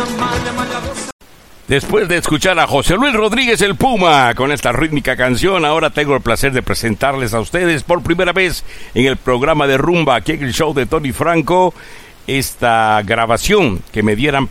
Después de escuchar a José Luis Rodríguez el Puma con esta rítmica canción, ahora tengo el placer de presentarles a ustedes por primera vez en el programa de Rumba, aquí en el show de Tony Franco, esta grabación que me dieran